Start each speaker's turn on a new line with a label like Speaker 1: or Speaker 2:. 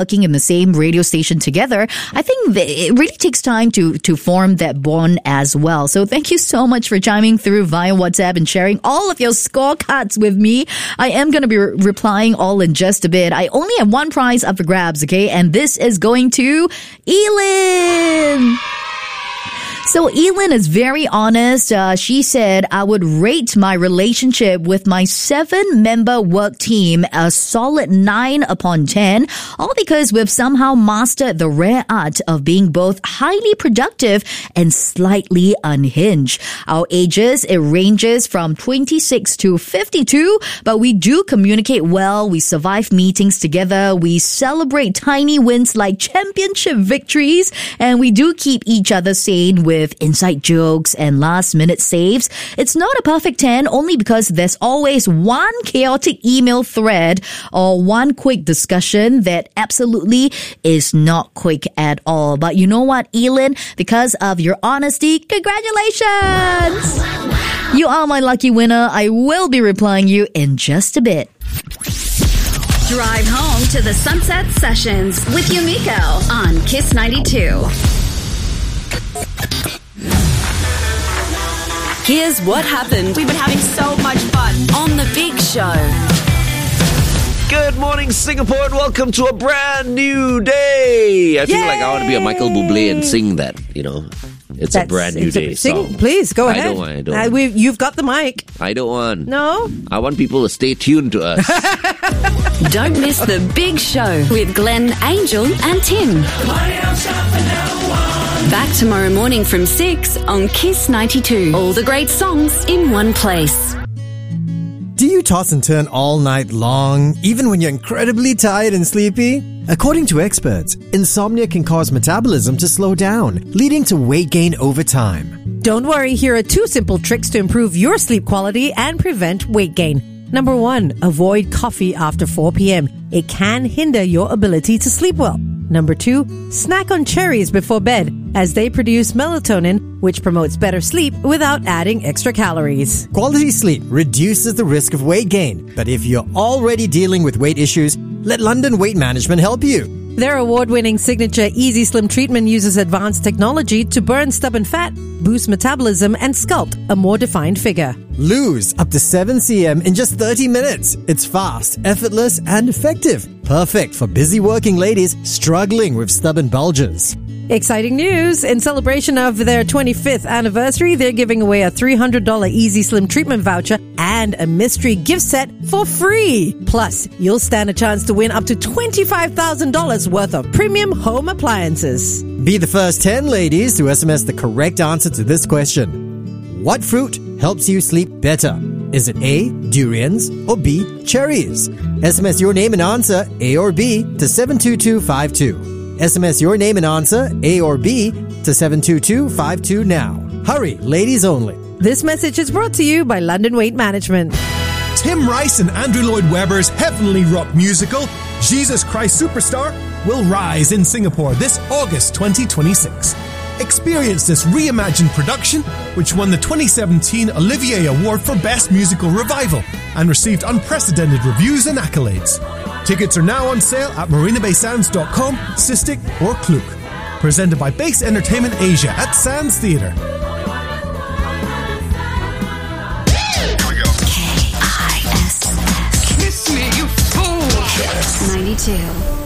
Speaker 1: working in the same radio station together, I think that it really takes time to form that bond as well. So thank you so much for chiming through via WhatsApp and sharing all of your scorecards with me. I am going to be replying all in just a bit. I only have one prize up for grabs, okay? And this is going to Elin. So Elin is very honest. She said, I would rate my relationship with my 7-member work team a solid 9 upon 10, all because we've somehow mastered the rare art of being both highly productive and slightly unhinged. Our ages, it ranges from 26 to 52, but we do communicate well. We survive meetings together. We celebrate tiny wins like championship victories, and we do keep each other sane with inside jokes and last-minute saves. It's not a perfect 10 only because there's always one chaotic email thread or one quick discussion that absolutely is not quick at all. But you know what, Elin? Because of your honesty, congratulations! You are my lucky winner. I will be replying you in just a bit.
Speaker 2: Drive home to the Sunset Sessions with Yumiko on Kiss 92. Here's what happened.
Speaker 3: We've been having so much fun
Speaker 2: on The Big Show.
Speaker 4: Good morning, Singapore, and welcome to a brand new day. I feel like I want to be a Michael Bublé and sing that, you know. It's a brand new day song.
Speaker 5: Please, go ahead.
Speaker 4: I don't want.
Speaker 5: You've got the mic.
Speaker 4: I don't want.
Speaker 5: No?
Speaker 4: I want people to stay tuned to us.
Speaker 2: Don't miss The Big Show with Glenn, Angel and Tim. Back tomorrow morning from 6 on Kiss 92. All the great songs in one place.
Speaker 6: Do you toss and turn all night long, even when you're incredibly tired and sleepy? According to experts, insomnia can cause metabolism to slow down, leading to weight gain over time.
Speaker 5: Don't worry, here are 2 simple tricks to improve your sleep quality and prevent weight gain. Number 1, avoid coffee after 4 p.m. It can hinder your ability to sleep well. Number 2, snack on cherries before bed, as they produce melatonin, which promotes better sleep without adding extra calories.
Speaker 6: Quality sleep reduces the risk of weight gain, but if you're already dealing with weight issues, let London Weight Management help you.
Speaker 5: Their award-winning signature Easy Slim treatment uses advanced technology to burn stubborn fat, boost metabolism, and sculpt a more defined figure.
Speaker 6: Lose up to 7 cm in just 30 minutes. It's fast, effortless, and effective. Perfect for busy working ladies struggling with stubborn bulges.
Speaker 5: Exciting news! In celebration of their 25th anniversary, they're giving away a $300 Easy Slim treatment voucher and a mystery gift set for free. Plus, you'll stand a chance to win up to $25,000 worth of premium home appliances.
Speaker 6: Be the first 10 ladies to SMS the correct answer to this question. What fruit helps you sleep better? Is it A, durians, or B, cherries? SMS your name and answer, A or B, to 72252. SMS your name and answer, A or B, to 72252 now. Hurry, ladies only.
Speaker 5: This message is brought to you by London Weight Management.
Speaker 7: Tim Rice and Andrew Lloyd Webber's heavenly rock musical, Jesus Christ Superstar, will rise in Singapore this August 2026. Experience this reimagined production, which won the 2017 Olivier Award for Best Musical Revival and received unprecedented reviews and accolades. Tickets are now on sale at marinabaysounds.com, Sistik or Klook. Presented by Base Entertainment Asia at Sands Theatre.
Speaker 2: Here we go. KISS. Kiss me, you fool. 92.